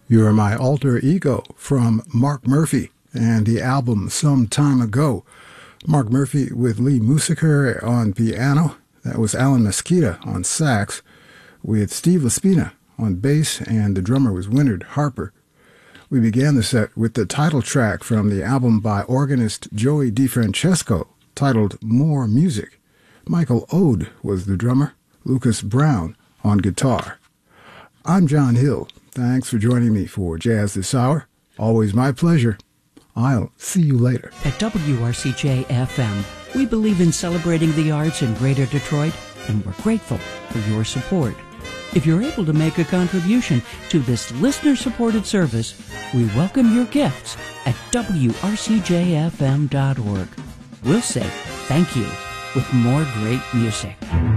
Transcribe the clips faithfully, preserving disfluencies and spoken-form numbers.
You're My Alter Ego from Mark Murphy and the album Some Time Ago. Mark Murphy with Lee Musiker on piano. That was Alan Mesquita on sax with Steve Laspina on bass, and the drummer was Wynard Harper. We began the set with the title track from the album by organist Joey DeFrancesco titled More Music. Michael Ode was the drummer, Lucas Brown on guitar. I'm John Hill. Thanks for joining me for Jazz This Hour. Always my pleasure. I'll see you later. At W R C J F M, we believe in celebrating the arts in Greater Detroit, and we're grateful for your support. If you're able to make a contribution to this listener-supported service, we welcome your gifts at W R C J F M dot org. We'll say thank you with more great music.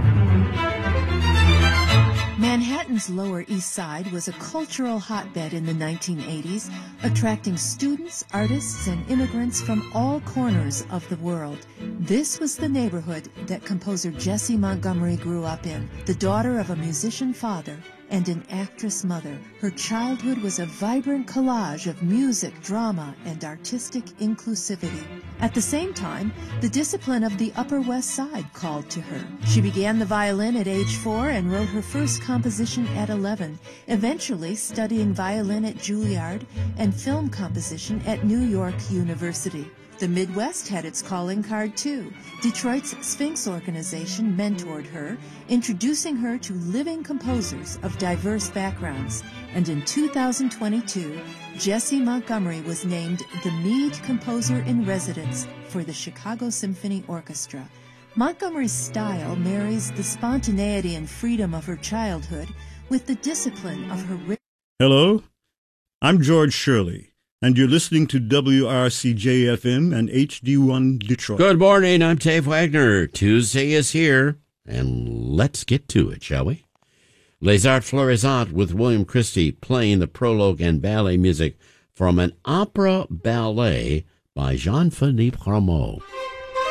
Manhattan's Lower East Side was a cultural hotbed in the nineteen eighties, attracting students, artists, and immigrants from all corners of the world. This was the neighborhood that composer Jessie Montgomery grew up in, the daughter of a musician father and an actress mother. Her childhood was a vibrant collage of music, drama, and artistic inclusivity. At the same time, the discipline of the Upper West Side called to her. She began the violin at age four and wrote her first composition at eleven, eventually studying violin at Juilliard and film composition at New York University. The Midwest had its calling card too. Detroit's Sphinx organization mentored her, introducing her to living composers of diverse backgrounds. And in two thousand twenty-two, Jessie Montgomery was named the Mead Composer in Residence for the Chicago Symphony Orchestra. Montgomery's style marries the spontaneity and freedom of her childhood with the discipline of her... Hello, I'm George Shirley, and you're listening to W R C J F M and H D one Detroit. Good morning, I'm Dave Wagner. Tuesday is here, and let's get to it, shall we? Les Arts Florissant with William Christie playing the prologue and ballet music from an opera ballet by Jean-Philippe Rameau.